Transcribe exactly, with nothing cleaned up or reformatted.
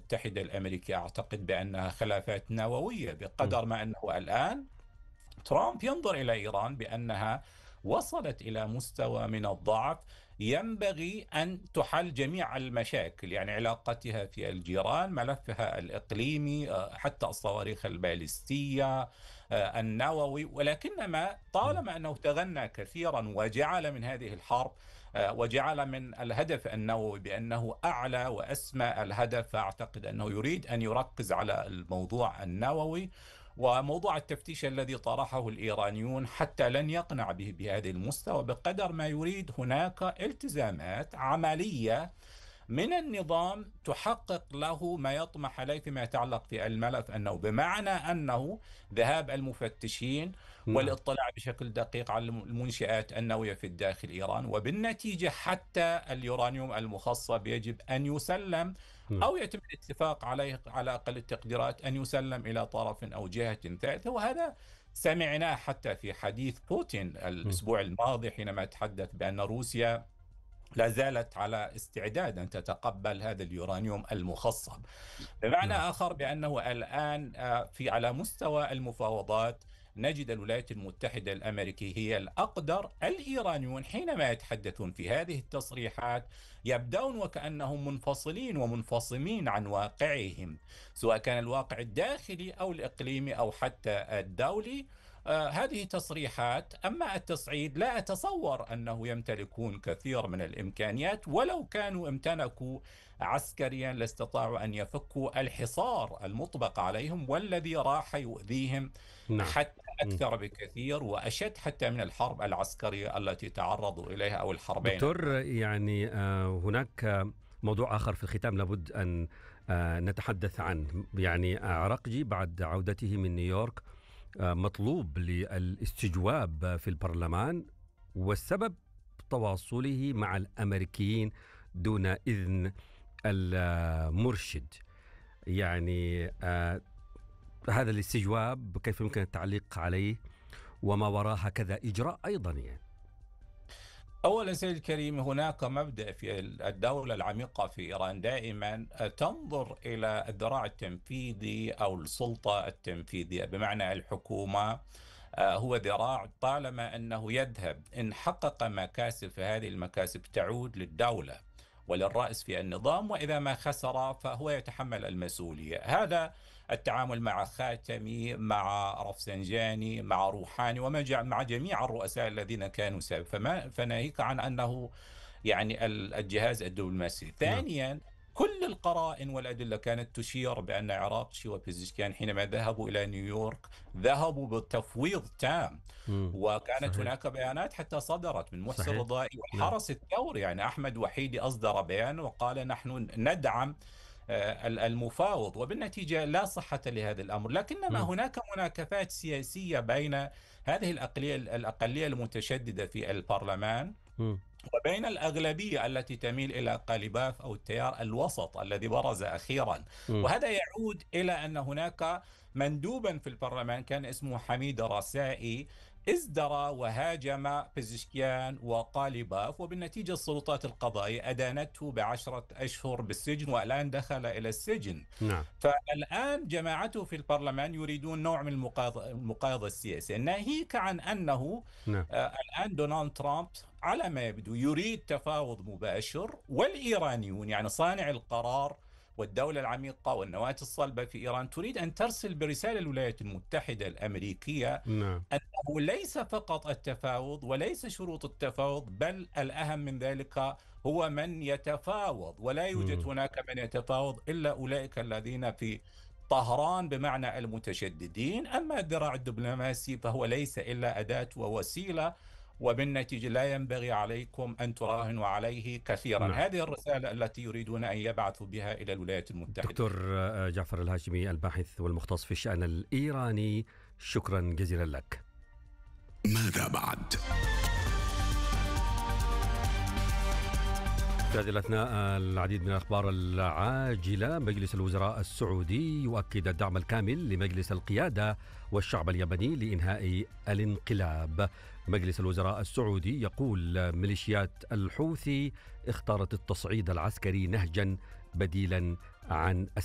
المتحدة الأمريكية أعتقد بأنها خلافات نووية، بقدر ما أنه الآن ترامب ينظر إلى إيران بأنها وصلت إلى مستوى من الضعف ينبغي أن تحل جميع المشاكل، يعني علاقتها في الجيران، ملفها الإقليمي، آه، حتى الصواريخ البالستية، آه، النووي. ولكنما طالما أنه تغنى كثيرا وجعل من هذه الحرب آه، وجعل من الهدف النووي بأنه أعلى وأسمى الهدف، فأعتقد أنه يريد أن يركز على الموضوع النووي. وموضوع التفتيش الذي طرحه الإيرانيون حتى لن يقنع به بهذه المستوى، بقدر ما يريد هناك التزامات عملية من النظام تحقق له ما يطمح إليه فيما يتعلق في الملف النووي، بمعنى أنه ذهاب المفتشين نعم. والاطلاع بشكل دقيق على المنشآت النووية في الداخل إيران، وبالنتيجة حتى اليورانيوم المخصب يجب أن يسلم نعم. أو يتم الاتفاق عليه على أقل التقديرات أن يسلم إلى طرف أو جهة ثالثة. وهذا سمعناه حتى في حديث بوتين مم. الأسبوع الماضي حينما تحدث بأن روسيا لا زالت على استعداد أن تتقبل هذا اليورانيوم المخصب. بمعنى نعم. آخر بأنه الآن آه، في على مستوى المفاوضات نجد الولايات المتحدة الأمريكية هي الأقدر. الإيرانيون حينما يتحدثون في هذه التصريحات يبدون وكأنهم منفصلين ومنفصمين عن واقعهم، سواء كان الواقع الداخلي أو الإقليمي أو حتى الدولي. آه هذه تصريحات. أما التصعيد لا أتصور أنه يمتلكون كثير من الإمكانيات، ولو كانوا امتلكوا عسكريا لاستطاعوا أن يفكوا الحصار المطبق عليهم والذي راح يؤذيهم نعم. حتى مم. أكثر بكثير وأشد حتى من الحرب العسكرية التي تعرضوا إليها أو الحربين. دكتور، يعني آه، هناك آه، موضوع آخر في الختام لابد أن آه، نتحدث عنه. يعني عراقجي بعد عودته من نيويورك آه، مطلوب للاستجواب في البرلمان، والسبب تواصله مع الأمريكيين دون إذن المرشد. يعني آه، هذا الاستجواب كيف يمكن التعليق عليه وما وراء هكذا إجراء أيضا؟ يعني أولا سيد الكريم، هناك مبدأ في الدولة العميقة في إيران دائما تنظر إلى الذراع التنفيذي أو السلطة التنفيذية، بمعنى الحكومة آه، هو ذراع طالما أنه يذهب إن حقق مكاسب فهذه المكاسب تعود للدولة وللرأس في النظام، وإذا ما خسر فهو يتحمل المسؤولية. هذا التعامل مع خاتمي، مع رفسنجاني، مع روحاني، ومع جميع الرؤساء الذين كانوا سابقا، فما فناهيك عن أنه يعني الجهاز الدبلوماسي. نعم. ثانيا، كل القرائن والأدلة كانت تشير بأن عراقشي وبيزشكيان حينما ذهبوا إلى نيويورك ذهبوا بتفويض تام. مم. وكانت صحيح. هناك بيانات حتى صدرت من محسن صحيح. رضائي نعم. والحرس الثوري، يعني أحمد وحيدي أصدر بيان وقال نحن ندعم آه، المفاوض، وبالنتيجة لا صحة لهذا الأمر. لكنما مم. هناك مناكفات سياسية بين هذه الأقلية الأقلية المتشددة في البرلمان مم. وبين الأغلبية التي تميل إلى قالباف أو التيار الوسط الذي برز أخيرا. مم. وهذا يعود إلى أن هناك مندوبا في البرلمان كان اسمه حميد رسائي ازدرى وهاجم بزشكيان وقالباف، وبالنتيجة السلطات القضائية أدانته بعشرة أشهر بالسجن والآن دخل إلى السجن. نعم. فالآن جماعته في البرلمان يريدون نوع من المقاض- المقايضة السياسية، ناهيك عن أنه نعم. آه، الآن دونالد ترامب على ما يبدو يريد تفاوض مباشر، والإيرانيون يعني صانع القرار والدولة العميقة والنواة الصلبة في إيران تريد أن ترسل برسالة الولايات المتحدة الأمريكية نعم. أنه ليس فقط التفاوض وليس شروط التفاوض، بل الأهم من ذلك هو من يتفاوض، ولا يوجد مم. هناك من يتفاوض إلا أولئك الذين في طهران بمعنى المتشددين. أما الذراع الدبلوماسي فهو ليس إلا أداة ووسيلة، وبالنتيجة لا ينبغي عليكم أن تراهنوا عليه كثيرا. نعم. هذه الرسالة التي يريدون أن يبعثوا بها إلى الولايات المتحدة. دكتور آه، جعفر الهاشمي، الباحث والمختص في الشأن الإيراني، شكرا جزيلا لك. ماذا بعد؟ في هذه الأثناء العديد من الأخبار العاجلة. مجلس الوزراء السعودي يؤكد الدعم الكامل لمجلس القيادة والشعب اليمني لإنهاء الانقلاب. مجلس الوزراء السعودي يقول ميليشيات الحوثي اختارت التصعيد العسكري نهجا بديلا عن